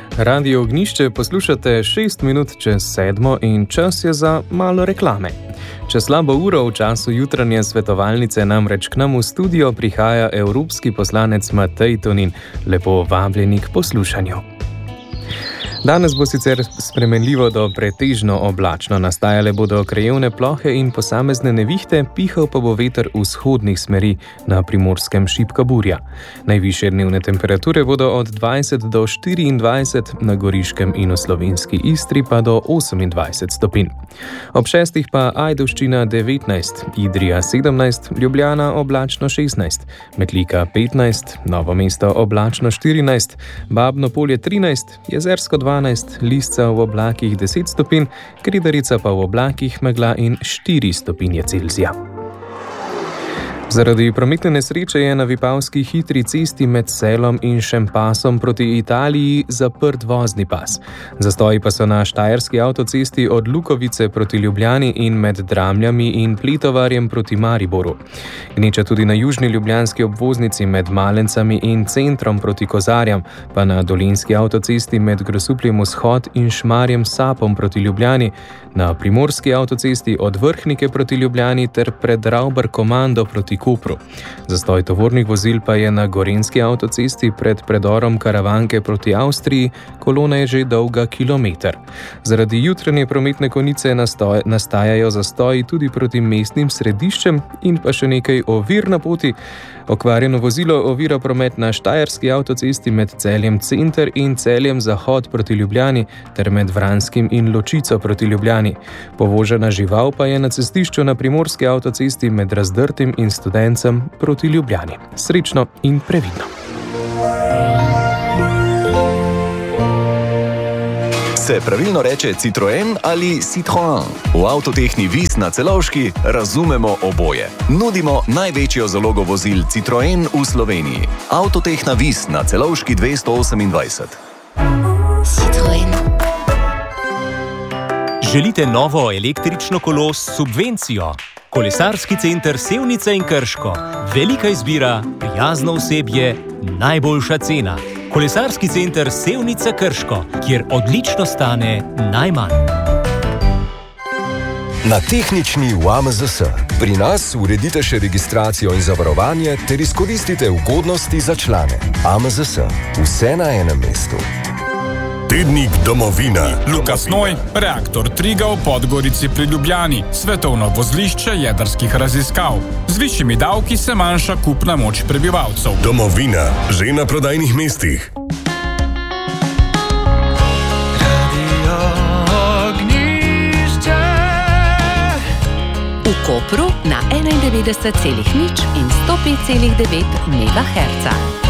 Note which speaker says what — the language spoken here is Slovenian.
Speaker 1: Radio Ognjišče poslušate 6 minut čez 7 in čas je za malo reklame. Čez slabo uro v času jutranje svetovalnice namreč k nam v studio prihaja evropski poslanec Matej Tonin. Lepo vabljeni k poslušanju. Danes bo sicer spremenljivo do pretežno oblačno, nastajale bodo krajevne plohe in posamezne nevihte, pihal pa bo veter vzhodnih smeri, na Primorskem šibka burja. Najvišje dnevne temperature bodo od 20 do 24, na Goriškem in v slovenski Istri pa do 28 stopinj. Ob 6 pa Ajdovščina 19, Idrija 17, Ljubljana oblačno 16, Metlika 15, Novo mesto oblačno 14, Babno Polje 13, Jezersko 12, Lisca v oblakih 10 stopinj, Kredarica pa v oblakih megla in 4 stopinje Celzija. Zaradi prometne nesreče je na Vipavski hitri cesti med Selom in Šempasom proti Italiji zaprt vozni pas. Zastoji pa so na štajerski avtocesti od Lukovice proti Ljubljani in med Dramljami in Pletovarjem proti Mariboru. Gneča tudi na južni ljubljanski obvoznici med Malencami in centrom proti Kozarjam, pa na dolenjski avtocesti med Grosupljem vzhod in Šmarjem Sapom proti Ljubljani, na primorski avtocesti od Vrhnike proti Ljubljani ter pred Ravbar Komando proti Kopru. Zastoj tovornih vozil pa je na gorenjski avtocesti pred predorom Karavanke proti Avstriji, kolona je že dolga kilometer. Zaradi jutranje prometne konice nastajajo zastoji tudi proti mestnim središčem in pa še nekaj ovir na poti. Okvarjeno vozilo ovira promet na štajerski avtocesti med Celjem Center in Celjem Zahod proti Ljubljani ter med Vranskim in Ločico proti Ljubljani. Povožena žival pa je na cestišču na primorski avtocesti med Razdrtim in Studencem proti Ljubljani. Srečno in previdno.
Speaker 2: Se pravilno reče Citroen ali Citroën? V Avtotehni Vis na Celovški razumemo oboje. Nudimo največjo zalogo vozil Citroen v Sloveniji. Avtotehna Vis na Celovški 228.
Speaker 3: Citroen.
Speaker 4: Želite novo električno kolo s subvencijo? Kolesarski center Sevnica in Krško. Velika izbira, prijazno osebje, najboljša cena. Kolesarski center Sevnica Krško, kjer odlično stane najmanj.
Speaker 5: Na tehnični v AMZS. Pri nas uredite še registracijo in zavarovanje ter izkoristite ugodnosti za člane. AMZS. Vse na enem mestu.
Speaker 6: Tednik Domovina. Lukas Noj, reaktor Triglav v Podgorici pri Ljubljani. Svetovno vozlišče jedrskih raziskav. Z višjimi davki se manjša kupna moč prebivalcev.
Speaker 7: Domovina. Že na prodajnih mestih.
Speaker 8: Radio Ognjišče.
Speaker 3: V Kopru na 91,0 in 105,9 MHz.